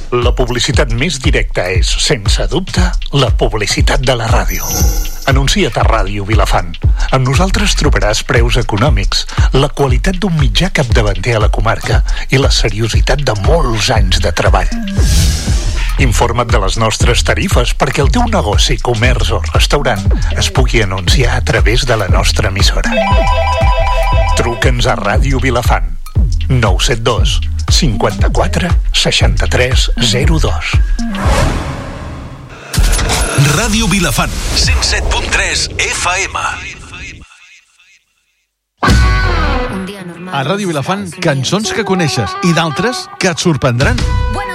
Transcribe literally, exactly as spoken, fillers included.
La publicitat més directa és, sense dubte, la publicitat de la ràdio. Anuncia't a Ràdio Vilafant. Amb nosaltres trobaràs preus econòmics, la qualitat d'un mitjà capdavanter a la comarca i la seriositat de molts anys de treball. Informa't de les nostres tarifes perquè el teu negoci, comerç o restaurant es pugui anunciar a través de la nostra emissora. Truca'ns a Ràdio Vilafant. nou set dos cinquanta-quatre seixanta-tres zero dos. Ràdio Vilafant, cent set punt tres F M. A Ràdio Vilafant, cançons que coneixes i d'altres que et sorprendran.